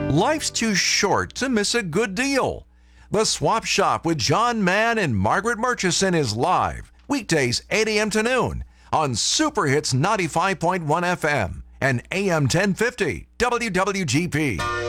Life's too short to miss a good deal. The Swap Shop with John Mann and Margaret Murchison is live, weekdays 8 a.m. to noon on Super Hits 95.1 FM and AM 1050 WWGP.